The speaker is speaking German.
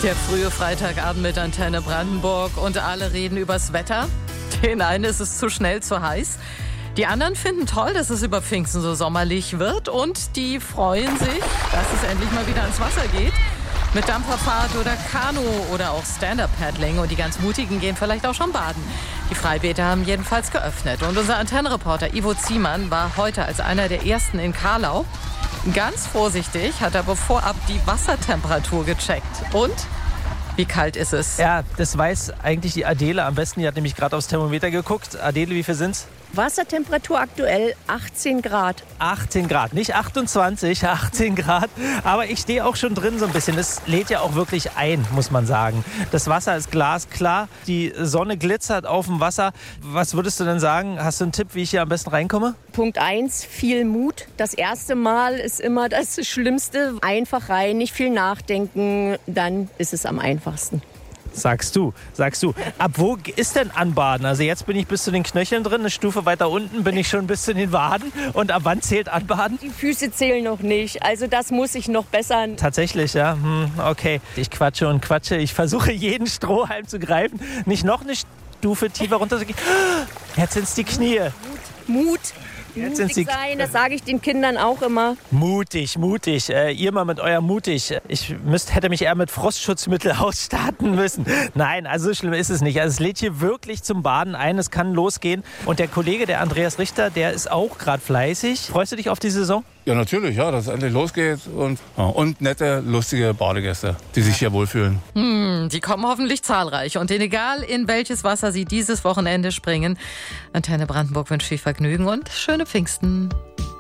Der frühe Freitagabend mit Antenne Brandenburg und alle reden übers Wetter. Den einen ist es zu schnell, zu heiß. Die anderen finden toll, dass es über Pfingsten so sommerlich wird und die freuen sich, dass es endlich mal wieder ans Wasser geht. Mit Dampferfahrt oder Kanu oder auch Stand-Up-Paddling. Und die ganz Mutigen gehen vielleicht auch schon baden. Die Freibäder haben jedenfalls geöffnet. Und unser Antennenreporter Ivo Ziemann war heute als einer der ersten in Carlau. Ganz vorsichtig hat er aber vorab die Wassertemperatur gecheckt. Und wie kalt ist es? Ja, das weiß eigentlich die Adele am besten. Die hat nämlich gerade aufs Thermometer geguckt. Adele, wie viel sind's? Wassertemperatur aktuell 18 Grad. 18 Grad, nicht 28, 18 Grad. Aber ich stehe auch schon drin so ein bisschen. Es lädt ja auch wirklich ein, muss man sagen. Das Wasser ist glasklar, die Sonne glitzert auf dem Wasser. Was würdest du denn sagen? Hast du einen Tipp, wie ich hier am besten reinkomme? Punkt 1, viel Mut. Das erste Mal ist immer das Schlimmste. Einfach rein, nicht viel nachdenken, dann ist es am einfachsten. Sagst du. Ab wo ist denn Anbaden? Also jetzt bin ich bis zu den Knöcheln drin, eine Stufe weiter unten bin ich schon bis zu den Waden. Und ab wann zählt Anbaden? Die Füße zählen noch nicht, also das muss ich noch bessern. Tatsächlich, ja. Okay. Ich quatsche und quatsche. Ich versuche jeden Strohhalm zu greifen. Nicht noch eine Stufe tiefer runter zu gehen. Jetzt sind es die Knie. Mut. Jetzt sind Mutig sein, das sage ich den Kindern auch immer. Mutig. Ihr mal mit eurem mutig. Ich hätte mich eher mit Frostschutzmittel ausstatten müssen. Nein, also so schlimm ist es nicht. Also es lädt hier wirklich zum Baden ein. Es kann losgehen. Und der Kollege, der Andreas Richter, der ist auch gerade fleißig. Freust du dich auf die Saison? Ja, natürlich, ja, dass es endlich losgeht und nette, lustige Badegäste, die sich hier wohlfühlen. Die kommen hoffentlich zahlreich. Und egal, in welches Wasser sie dieses Wochenende springen, Antenne Brandenburg wünscht viel Vergnügen und schöne Pfingsten.